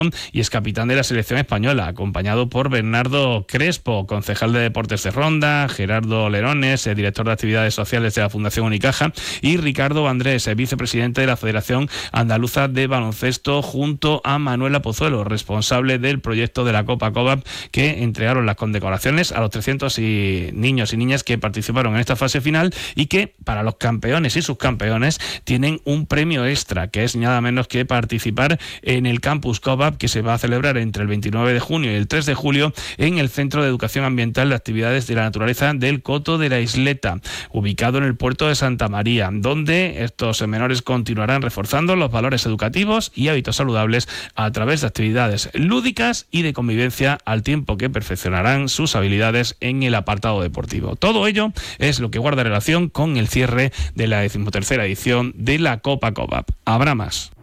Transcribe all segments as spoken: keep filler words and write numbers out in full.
y es capitán de la selección española, acompañado por Bernardo Crespo, concejal de Deportes de Ronda, Gerardo Lerones, eh, director de Actividades Sociales de la Fundación Unicaja, y Ricardo Andrés, eh, vicepresidente de la Federación Andaluza de Baloncesto, junto a Manuela Pozuelo, responsable del proyecto de la Copa COVAP, que entregaron las condecoraciones a los trescientos y niños y niñas que participaron en esta fase final, y que para los campeones y subcampeones tienen un premio extra, que es nada menos que participar en el Campus COVAP, que se va a celebrar entre el veintinueve de junio y el tres de julio en el Centro de Educación Ambiental de Actividades de la Naturaleza del Coto de la Isleta, ubicado en el puerto de Santa María, donde estos menores continuarán reforzando los valores educativos y hábitos saludables a través de actividades lúdicas y de convivencia, al tiempo que perfeccionarán sus habilidades en el apartado deportivo. Todo ello es lo que guarda relación con el cierre de la decimotercera edición de la Copa COVAP. Habrá más.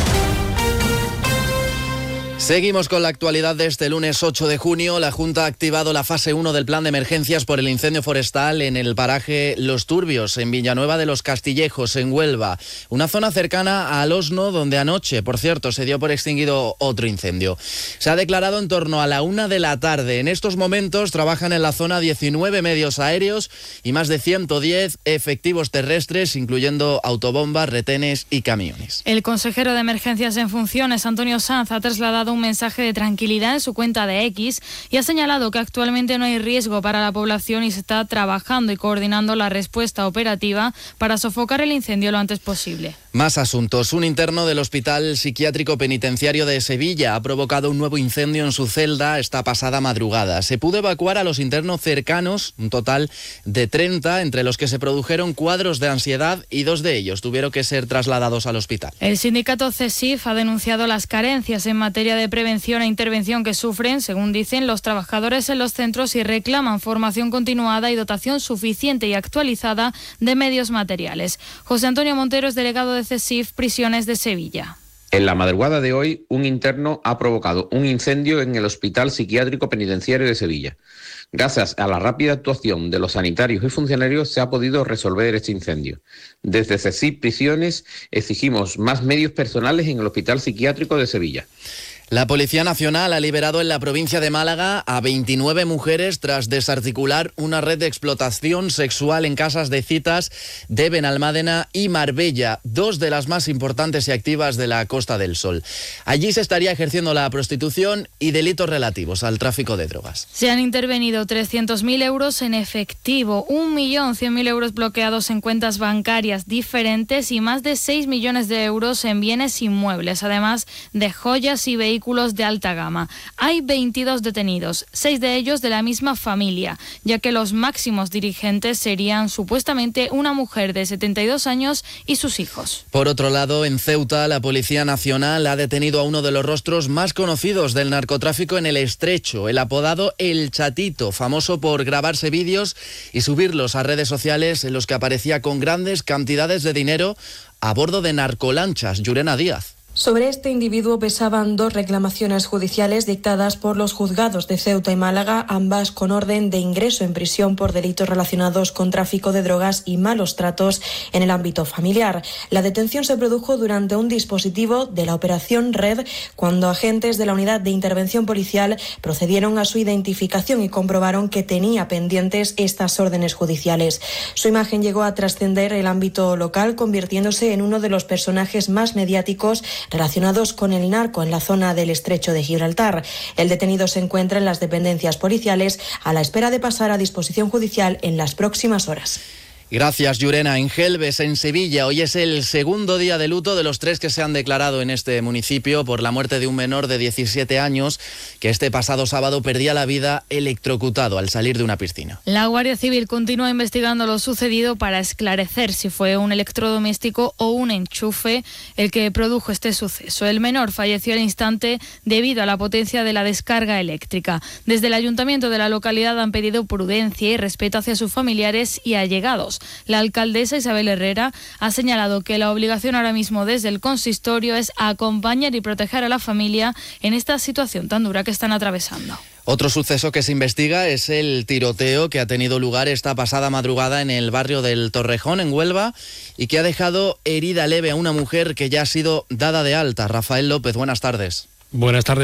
Seguimos con la actualidad de este lunes ocho de junio. La Junta ha activado la fase uno del plan de emergencias por el incendio forestal en el paraje Los Turbios, en Villanueva de los Castillejos, en Huelva. Una zona cercana al Osno, donde anoche, por cierto, se dio por extinguido otro incendio. Se ha declarado en torno a la una de la tarde. En estos momentos trabajan en la zona diecinueve medios aéreos y más de ciento diez efectivos terrestres, incluyendo autobombas, retenes y camiones. El consejero de Emergencias en funciones, Antonio Sanz, ha trasladado un mensaje de tranquilidad en su cuenta de X y ha señalado que actualmente no hay riesgo para la población y se está trabajando y coordinando la respuesta operativa para sofocar el incendio lo antes posible. Más asuntos. Un interno del Hospital Psiquiátrico Penitenciario de Sevilla ha provocado un nuevo incendio en su celda esta pasada madrugada. Se pudo evacuar a los internos cercanos, un total de treinta, entre los que se produjeron cuadros de ansiedad y dos de ellos tuvieron que ser trasladados al hospital. El sindicato CESIF ha denunciado las carencias en materia de prevención e intervención que sufren, según dicen, los trabajadores en los centros y reclaman formación continuada y dotación suficiente y actualizada de medios materiales. José Antonio Montero es delegado de CESIF Prisiones de Sevilla. En la madrugada de hoy, un interno ha provocado un incendio en el Hospital Psiquiátrico Penitenciario de Sevilla. Gracias a la rápida actuación de los sanitarios y funcionarios se ha podido resolver este incendio. Desde CESIF Prisiones exigimos más medios personales en el Hospital Psiquiátrico de Sevilla. La Policía Nacional ha liberado en la provincia de Málaga a veintinueve mujeres tras desarticular una red de explotación sexual en casas de citas de Benalmádena y Marbella, dos de las más importantes y activas de la Costa del Sol. Allí se estaría ejerciendo la prostitución y delitos relativos al tráfico de drogas. Se han intervenido trescientos mil euros en efectivo, un millón cien mil euros bloqueados en cuentas bancarias diferentes y más de seis millones de euros en bienes inmuebles, además de joyas y vehículos vehículos de alta gama. Hay veintidós detenidos, seis de ellos de la misma familia, ya que los máximos dirigentes serían supuestamente una mujer de setenta y dos años y sus hijos. Por otro lado, en Ceuta, la Policía Nacional ha detenido a uno de los rostros más conocidos del narcotráfico en el Estrecho, el apodado El Chatito, famoso por grabarse vídeos y subirlos a redes sociales en los que aparecía con grandes cantidades de dinero a bordo de narcolanchas. Yurena Díaz. Sobre este individuo pesaban dos reclamaciones judiciales dictadas por los juzgados de Ceuta y Málaga, ambas con orden de ingreso en prisión por delitos relacionados con tráfico de drogas y malos tratos en el ámbito familiar. La detención se produjo durante un dispositivo de la Operación Red, cuando agentes de la Unidad de Intervención Policial procedieron a su identificación y comprobaron que tenía pendientes estas órdenes judiciales. Su imagen llegó a trascender el ámbito local, convirtiéndose en uno de los personajes más mediáticos relacionados con el narco en la zona del Estrecho de Gibraltar. El detenido se encuentra en las dependencias policiales a la espera de pasar a disposición judicial en las próximas horas. Gracias, Yurena. En Gelbes, en Sevilla, hoy es el segundo día de luto de los tres que se han declarado en este municipio por la muerte de un menor de diecisiete años que este pasado sábado perdía la vida electrocutado al salir de una piscina. La Guardia Civil continúa investigando lo sucedido para esclarecer si fue un electrodoméstico o un enchufe el que produjo este suceso. El menor falleció al instante debido a la potencia de la descarga eléctrica. Desde el ayuntamiento de la localidad han pedido prudencia y respeto hacia sus familiares y allegados. La alcaldesa Isabel Herrera ha señalado que la obligación ahora mismo desde el consistorio es acompañar y proteger a la familia en esta situación tan dura que están atravesando. Otro suceso que se investiga es el tiroteo que ha tenido lugar esta pasada madrugada en el barrio del Torrejón, en Huelva, y que ha dejado herida leve a una mujer que ya ha sido dada de alta. Rafael López, buenas tardes. Buenas tardes.